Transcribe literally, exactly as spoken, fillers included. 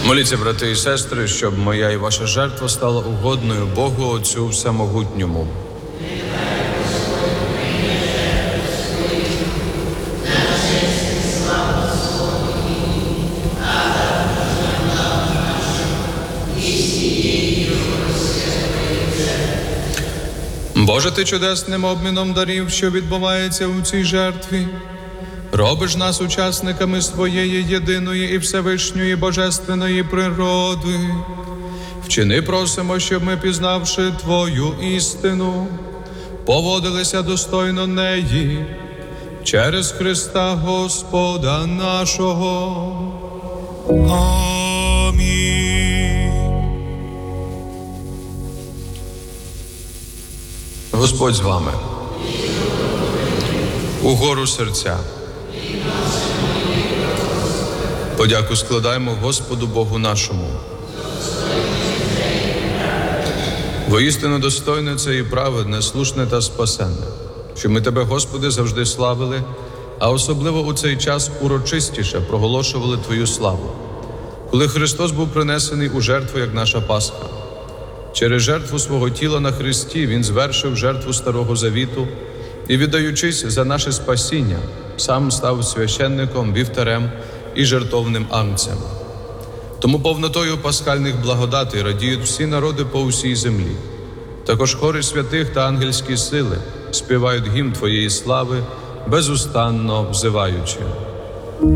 Моліться, брати і сестри, щоб моя і ваша жертва стала угодною Богу Отцю Всемогутньому. Боже, Ти чудесним обміном дарів, що відбувається у цій жертві, робиш нас учасниками своєї єдиної і всевишньої божественної природи. Вчини, просимо, щоб ми, пізнавши Твою істину, поводилися достойно неї через Христа Господа нашого. Амінь. Господь з вами. Угору серця. Подяку складаємо Господу Богу нашому. Воістину достойне це і праведне, слушне та спасенне, що ми Тебе, Господи, завжди славили, а особливо у цей час урочистіше проголошували Твою славу, коли Христос був принесений у жертву, як наша Пасха. Через жертву свого тіла на Христі Він звершив жертву Старого Завіту і, віддаючись за наше спасіння, сам став священником, вівтарем і жертовним агнцем. Тому повнотою пасхальних благодатей радіють всі народи по усій землі. Також хори святих та ангельські сили співають гімн Твоєї слави, безустанно взиваючи.